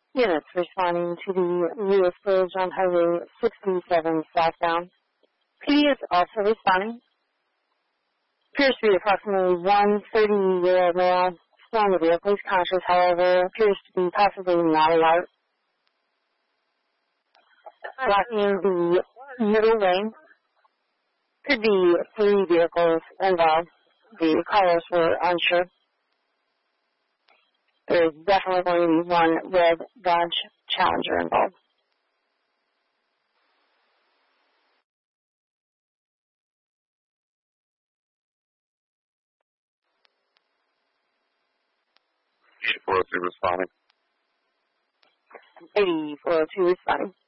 Units responding to the Lewis Bridge on Highway 67 southbound. PD is also responding. Appears to be approximately 130-year-old male. Still in the vehicle. He's conscious, however, appears to be possibly not alert. Blocking the middle lane. Could be 3 vehicles involved. The callers were unsure. There's definitely going to be one red Dodge Challenger involved. Responding. 8402 responding.